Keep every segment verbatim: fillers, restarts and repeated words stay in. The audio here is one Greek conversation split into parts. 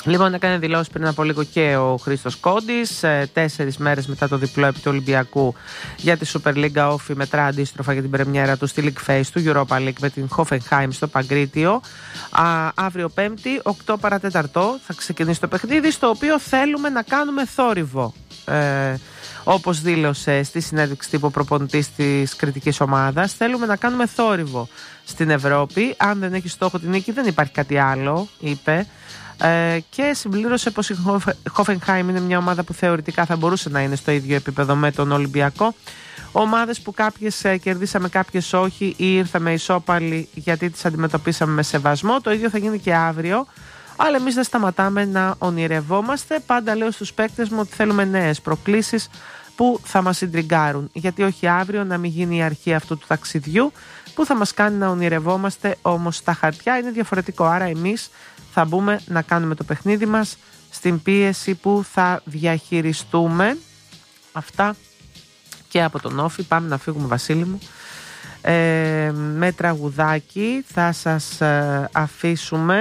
Λοιπόν, έκανε δηλώσεις πριν από λίγο και ο Χρήστος Κόντης, τέσσερις μέρες μετά το διπλό επί του Ολυμπιακού για τη Super League Όφη, μετρά αντίστροφα για την πρεμιέρα του στη League Face του Europa League με την Hoffenheim στο Παγκρίτιο. Α, αύριο Πέμπτη, οκτώ παρά τέταρτο, θα ξεκινήσει το παιχνίδι, στο οποίο θέλουμε να κάνουμε θόρυβο. Ε, όπως δήλωσε στη συνέντευξη τύπου προπονητής της κριτικής ομάδας, θέλουμε να κάνουμε θόρυβο στην Ευρώπη. Αν δεν έχει στόχο την νίκη, δεν υπάρχει κάτι άλλο, είπε. Ε, και συμπλήρωσε πως η Hoffenheim είναι μια ομάδα που θεωρητικά θα μπορούσε να είναι στο ίδιο επίπεδο με τον Ολυμπιακό. Ομάδες που κάποιες ε, κερδίσαμε, κάποιες όχι, ή ήρθαμε ισόπαλοι γιατί τις αντιμετωπίσαμε με σεβασμό. Το ίδιο θα γίνει και αύριο. Αλλά εμείς δεν σταματάμε να ονειρευόμαστε. Πάντα λέω στους παίκτες μου ότι θέλουμε νέες προκλήσεις που θα μας συντριγκάρουν. Γιατί όχι αύριο να μην γίνει η αρχή αυτού του ταξιδιού που θα μας κάνει να ονειρευόμαστε, όμως στα χαρτιά είναι διαφορετικό. Άρα εμείς θα μπούμε να κάνουμε το παιχνίδι μας στην πίεση που θα διαχειριστούμε. Αυτά και από τον Όφη. Πάμε να φύγουμε, Βασίλη μου. Ε, με τραγουδάκι θα σας ε, αφήσουμε.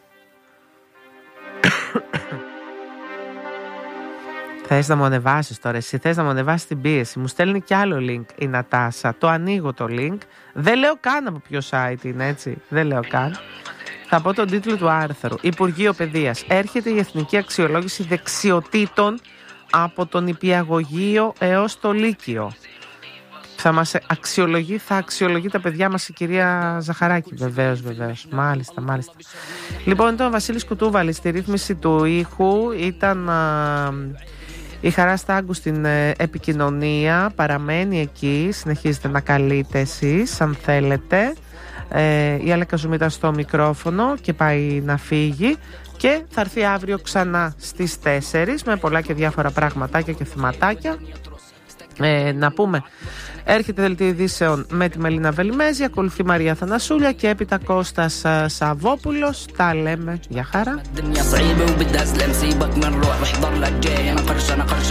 Θες να μου ανεβάσεις τώρα, εσύ θες να μου ανεβάσεις την πίεση. Μου στέλνει κι άλλο link η Νατάσα. Το ανοίγω το link. Δεν λέω καν από ποιο site είναι, έτσι. Δεν λέω καν. Θα πω τον τίτλο του άρθρου. Υπουργείο Παιδείας. Έρχεται η Εθνική Αξιολόγηση Δεξιοτήτων από τον Νηπιαγωγείο έως το Λύκειο. Θα μας αξιολογεί, θα αξιολογεί τα παιδιά μας η κυρία Ζαχαράκη. Βεβαίως, βεβαίως. Μάλιστα, μάλιστα. Λοιπόν, ήταν ο Βασίλης Κουτούβαλης στη ρύθμιση του ήχου. Ήταν α, η Χαρά Στάγκου στην ε, επικοινωνία. Παραμένει εκεί. Συνεχίζετε να καλείτε εσείς, αν θέλετε. Ε, η Αλέκα Ζουμίτα στο μικρόφωνο και πάει να φύγει. Και θα έρθει αύριο ξανά στις τέσσερις με πολλά και διάφορα πραγματάκια και θεματάκια. Ε, να πούμε, έρχεται δελτίο ειδήσεων με τη Μελίνα Βελιμέζη, ακολουθεί Μαρία Θανασούλια και έπειτα Κώστας Σαββόπουλος. Τα λέμε, για χαρά.